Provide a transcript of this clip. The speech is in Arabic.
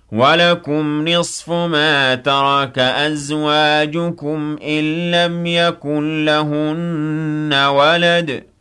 وَلَكُمْ نِصْفُ مَا تَرَكَ أَزْوَاجُكُمْ إِن لَّمْ يَكُن لَّهُنَّ وَلَدٌ ۚ